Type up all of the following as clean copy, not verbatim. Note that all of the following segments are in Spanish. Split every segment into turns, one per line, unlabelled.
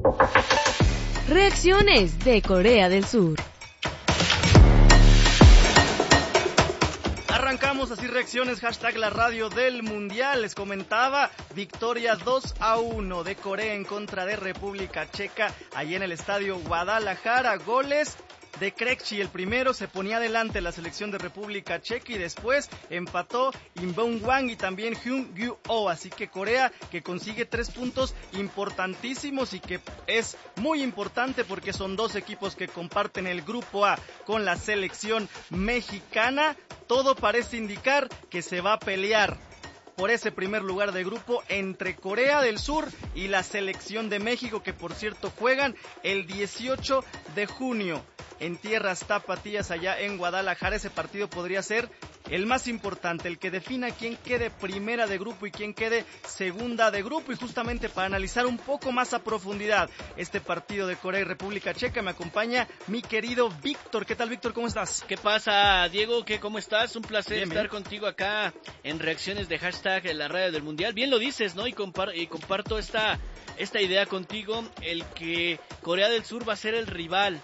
Reacciones de Corea del Sur.
Arrancamos así reacciones, hashtag la radio del mundial. Les comentaba, victoria 2-1 de Corea en contra de República Checa, allí en el estadio Guadalajara. Goles de Krejci, el primero, se ponía adelante la selección de República Checa y después empató Im Beon-hwang y también Hyun Gyu-oh. Así que Corea que consigue 3 puntos importantísimos y que es muy importante porque son dos equipos que comparten el grupo A con la selección mexicana. Todo parece indicar que se va a pelear por ese primer lugar de grupo entre Corea del Sur y la selección de México, que por cierto juegan el 18 de junio en tierras tapatías allá en Guadalajara. Ese partido podría ser el más importante, el que defina quién quede primera de grupo y quién quede segunda de grupo. Y justamente para analizar un poco más a profundidad este partido de Corea y República Checa me acompaña mi querido Víctor. ¿Qué tal, Víctor? ¿Cómo estás?
¿Qué pasa, Diego? ¿Cómo estás? Un placer estar contigo acá en reacciones de hashtag la radio del mundial. Bien lo dices, ¿no? Y comparto esta idea contigo, el que Corea del Sur va a ser el rival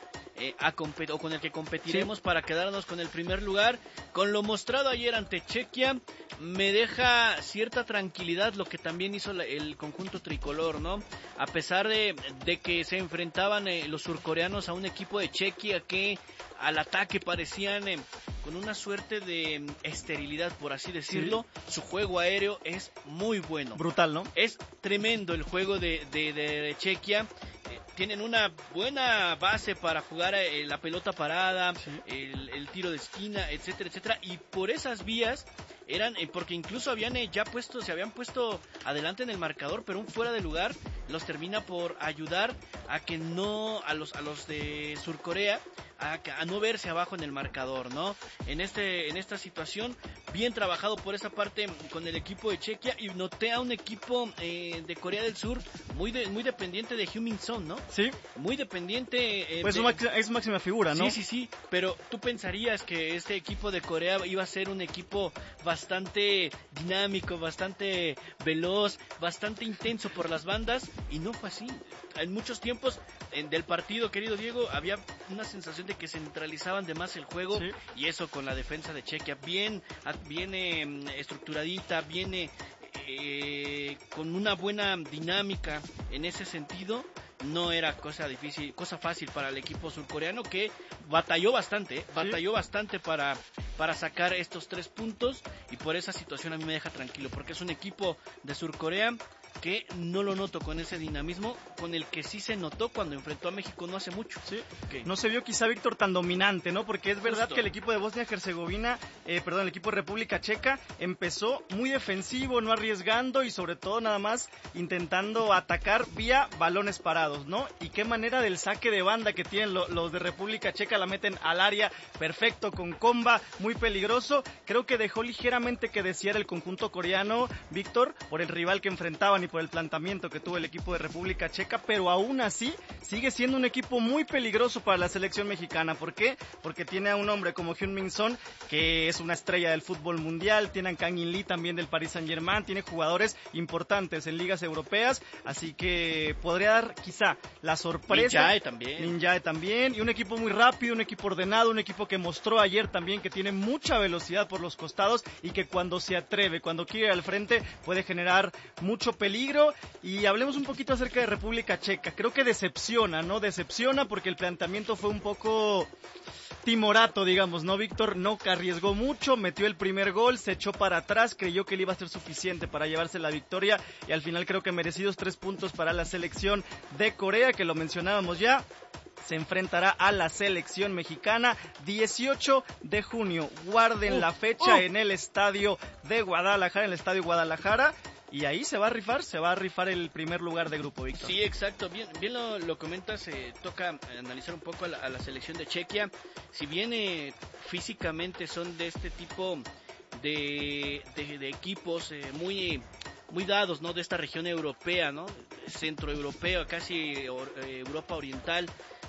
con el que competiremos, sí, para quedarnos con el primer lugar. Con lo mostrado ayer ante Chequia, me deja cierta tranquilidad lo que también hizo el conjunto tricolor, ¿no? A pesar de que se enfrentaban los surcoreanos a un equipo de Chequia que al ataque parecían con una suerte de esterilidad, por así decirlo. Sí. Su juego aéreo es muy bueno.
Brutal, ¿no?
Es tremendo el juego de Chequia. Tienen una buena base para jugar la pelota parada, sí, el tiro de esquina, etcétera, etcétera. Y por esas vías eran, porque incluso se habían puesto adelante en el marcador, pero un fuera de lugar los termina por ayudar a que a los de Surcorea a no verse abajo en el marcador, ¿no? En esta situación, bien trabajado por esa parte con el equipo de Chequia, y noté a un equipo de Corea del Sur muy dependiente de Heung-min Son, ¿no?
Sí.
Muy dependiente.
Pues es máxima figura, ¿no?
Sí, pero tú pensarías que este equipo de Corea iba a ser un equipo bastante dinámico, bastante veloz, bastante intenso por las bandas, y no fue así. En muchos tiempos del partido, querido Diego, había una sensación de que centralizaban de más el juego, sí, y eso con la defensa de Chequia bien estructuradita, viene con una buena dinámica en ese sentido. No era cosa fácil para el equipo surcoreano, que batalló bastante para sacar estos 3 puntos, y por esa situación a mí me deja tranquilo, porque es un equipo de Surcorea que no lo noto con ese dinamismo con el que sí se notó cuando enfrentó a México no hace mucho.
Sí. Okay. No se vio quizá, Víctor, tan dominante, ¿no? Porque es verdad que el equipo de Bosnia-Herzegovina, el equipo de República Checa empezó muy defensivo, no arriesgando y sobre todo nada más intentando atacar vía balones parados, ¿no? Y qué manera del saque de banda que tienen los de República Checa, la meten al área perfecto con comba, muy peligroso. Creo que dejó ligeramente que desear el conjunto coreano, Víctor, por el rival que enfrentaban y por el planteamiento que tuvo el equipo de República Checa, pero aún así sigue siendo un equipo muy peligroso para la selección mexicana. ¿Por qué? Porque tiene a un hombre como Heung-min Son, que es una estrella del fútbol mundial, tiene a Kang In-lee también del Paris Saint-Germain, tiene jugadores importantes en ligas europeas, así que podría dar quizá la sorpresa. Min Jae también, y un equipo muy rápido, un equipo ordenado, un equipo que mostró ayer también que tiene mucha velocidad por los costados y que cuando se atreve, cuando quiere ir al frente, puede generar mucho peligro. Y hablemos un poquito acerca de República Checa. Creo que decepciona, ¿no? Decepciona porque el planteamiento fue un poco timorato, digamos, ¿no, Víctor? No arriesgó mucho, metió el primer gol, se echó para atrás, creyó que le iba a ser suficiente para llevarse la victoria, y al final creo que merecidos 3 puntos para la selección de Corea, que lo mencionábamos ya. Se enfrentará a la selección mexicana 18 de junio. Guarden la fecha en el estadio de Guadalajara, en el estadio Guadalajara. Y ahí se va a rifar el primer lugar de grupo, Víctor.
Sí, exacto, bien lo comentas, toca analizar un poco a la selección de Chequia. Si bien físicamente son de este tipo de equipos muy dados, ¿no? De esta región europea, ¿no? Centroeuropea, casi Europa Oriental.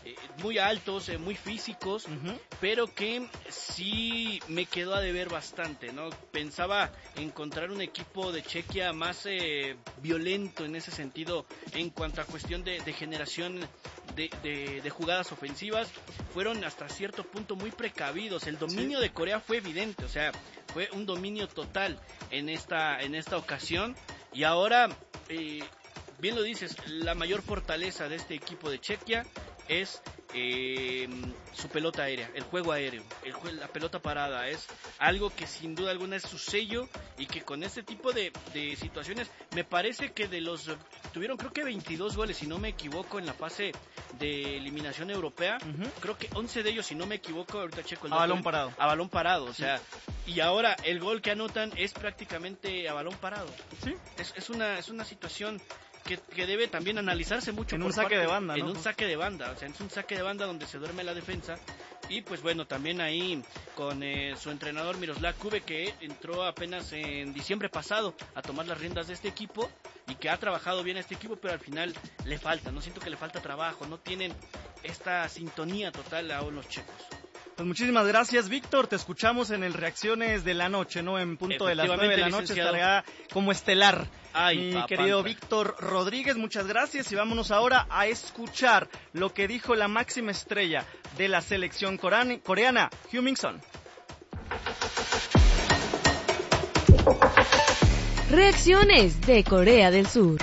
muy altos, muy físicos, pero que sí me quedó a deber bastante, ¿no? Pensaba encontrar un equipo de Chequia más violento en ese sentido, en cuanto a cuestión de generación de jugadas ofensivas. Fueron hasta cierto punto muy precavidos. El dominio de Corea fue evidente, o sea, fue un dominio total en esta ocasión. Y ahora, bien lo dices, la mayor fortaleza de este equipo de Chequia es su pelota aérea, el juego aéreo, la pelota parada. Es algo que sin duda alguna es su sello, y que con este tipo de situaciones, me parece que tuvieron creo que 22 goles, si no me equivoco, en la fase de eliminación europea. Creo que 11 de ellos, si no me equivoco, ahorita checo el dato, a balón parado, o sea, y ahora el gol que anotan es prácticamente a balón parado. Sí, es una situación que debe también analizarse mucho.
En un saque de banda,
¿no? En un saque de banda, o sea, es un saque de banda donde se duerme la defensa. Y pues bueno, también ahí con su entrenador Miroslav Kube, que entró apenas en diciembre pasado a tomar las riendas de este equipo, y que ha trabajado bien a este equipo, pero al final le falta, no siento que le falta trabajo, no tienen esta sintonía total a los checos.
Pues muchísimas gracias, Víctor. Te escuchamos en el Reacciones de la Noche, ¿no? En punto de las 9 de la noche estará como estelar mi querido Víctor Rodríguez. Muchas gracias, y vámonos ahora a escuchar lo que dijo la máxima estrella de la selección coreana, Heung-min Son.
Reacciones de Corea del Sur.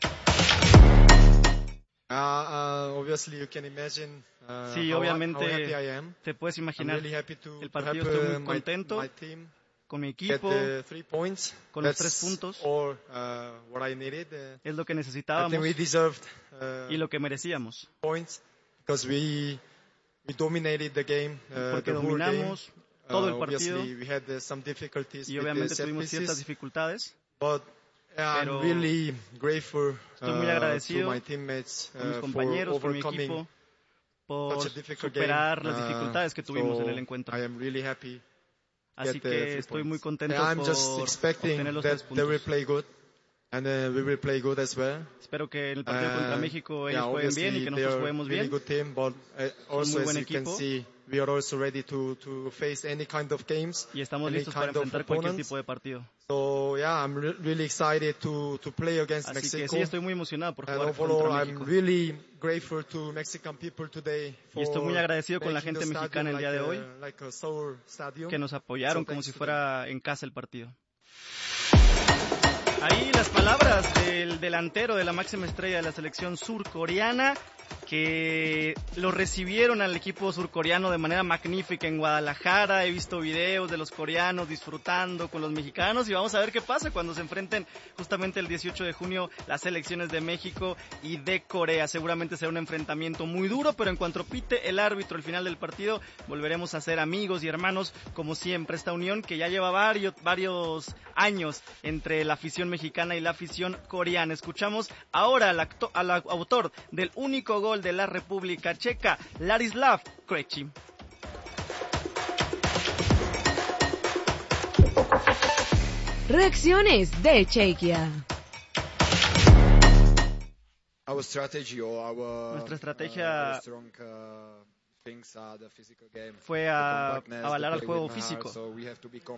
Obviously you can imagine,
sí, obviamente te puedes imaginar el partido. Estoy muy contento con mi equipo, con los 3 puntos. Es lo que necesitábamos y lo que merecíamos.
Porque
dominamos todo el partido y obviamente tuvimos ciertas dificultades. Pero estoy muy agradecido a mis compañeros, por mi equipo, por superar las dificultades que tuvimos en el encuentro. Así que estoy muy contento por obtener los 3 puntos. Espero que en el partido contra México ellos jueguen bien y que nosotros juguemos bien. Son muy buen equipo. Y estamos listos para enfrentar cualquier tipo de partido. Así que sí, estoy muy emocionado por jugar contra México. Y estoy muy agradecido con la gente mexicana el día de hoy, que nos apoyaron como si fuera en casa el partido. Ahí las palabras del delantero de la máxima estrella de la selección surcoreana, que lo recibieron al equipo surcoreano de manera magnífica en Guadalajara. He visto videos de los coreanos disfrutando con los mexicanos, y vamos a ver qué pasa cuando se enfrenten justamente el 18 de junio las selecciones de México y de Corea. Seguramente será un enfrentamiento muy duro, pero en cuanto pite el árbitro al final del partido, volveremos a ser amigos y hermanos como siempre. Esta unión que ya lleva varios años entre la afición mexicana y la afición coreana. Escuchamos ahora al autor del único gol de la República Checa, Ladislav Krejci.
Reacciones de Chequia.
Nuestra estrategia fue a avalar al juego físico.